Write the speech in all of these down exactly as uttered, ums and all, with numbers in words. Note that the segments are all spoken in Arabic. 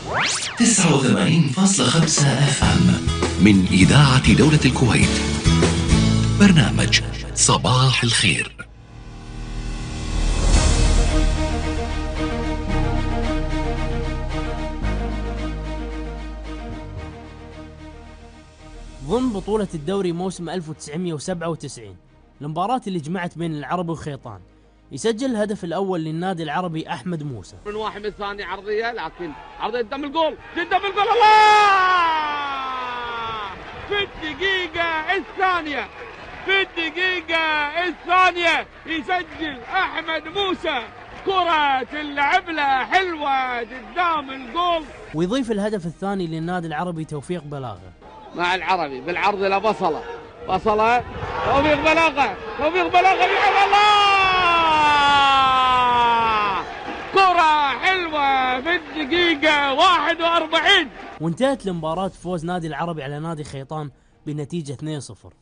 تسعة وثمانين فاصلة خمسة اف ام من إذاعة دولة الكويت. برنامج صباح الخير. ضمن بطولة الدوري موسم ألف وتسعمئة وسبعة وتسعين، المباراة اللي جمعت بين العربي وخيطان، يسجل الهدف الأول للنادي العربي أحمد موسى. من واحد من الثاني عرضية، لكن عرضية قدام الجول، قدام الجول، الله! في الدقيقة الثانية، في الدقيقة الثانية يسجل أحمد موسى كرة تلعب له حلوة قدام الجول. ويضيف الهدف الثاني للنادي العربي توفيق بلاغة مع العربي بالعرض إلى بصلة، بصلة توفيق بلاغة، توفيق بلاغة بيلعب، الله! كرة حلوة في الدقيقة واحد وأربعين. وانتهت المباراة فوز نادي العربي على نادي خيطان بنتيجة اثنين صفر.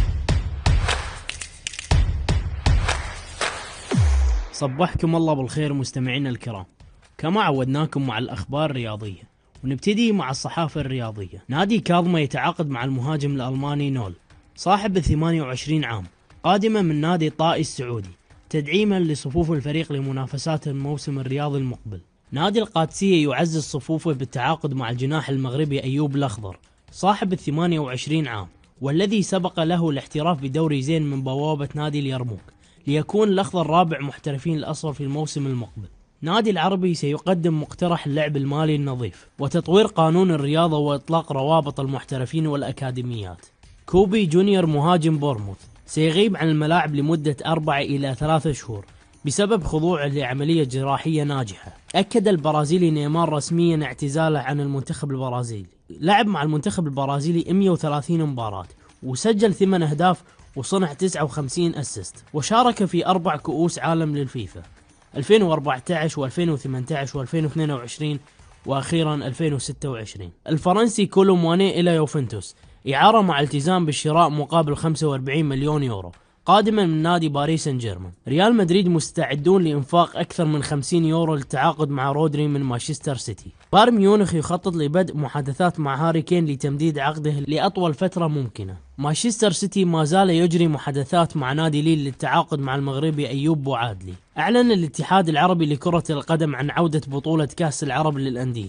صبحكم الله بالخير مستمعينا الكرام، كما عودناكم مع الأخبار الرياضية، ونبتدي مع الصحافة الرياضية. نادي كاظمة يتعاقد مع المهاجم الألماني نول صاحب الثمانية وعشرين عام، قادمة من نادي طائي السعودي، تدعيما لصفوف الفريق لمنافسات الموسم الرياضي المقبل. نادي القادسية يعزز صفوفه بالتعاقد مع الجناح المغربي أيوب الأخضر صاحب الثمانية وعشرين عام، والذي سبق له الاحتراف بدوري زين من بوابة نادي اليرموك، ليكون الأخضر رابع محترفين الأصفر في الموسم المقبل. نادي العربي سيقدم مقترح اللعب المالي النظيف وتطوير قانون الرياضة وإطلاق روابط المحترفين والأكاديميات. كوبي جونيور مهاجم بورموث سيغيب عن الملاعب لمدة أربعة إلى ثلاثة شهور بسبب خضوعه لعملية جراحية ناجحة. أكد البرازيلي نيمار رسميا اعتزاله عن المنتخب البرازيلي. لعب مع المنتخب البرازيلي مئة وثلاثين مباراة وسجل ثمان أهداف وصنع تسعة وخمسين أسيست، وشارك في أربع كؤوس عالم للفيفا ألفين وأربعة عشر وألفين وثمانية عشر وألفين واثنين وعشرين وأخيرا ألفين وستة وعشرين. الفرنسي كولو مواني إلى يوفنتوس إعارة مع التزام بالشراء مقابل خمسة وأربعين مليون يورو، قادما من نادي باريس سان جيرمان. ريال مدريد مستعدون لإنفاق أكثر من خمسين يورو للتعاقد مع رودري من مانشستر سيتي. بايرن ميونخ يخطط لبدء محادثات مع هاري كين لتمديد عقده لأطول فترة ممكنة. مانشستر سيتي ما زال يجري محادثات مع نادي ليل للتعاقد مع المغربي أيوب بوعادلي. أعلن الاتحاد العربي لكرة القدم عن عودة بطولة كأس العرب للأندية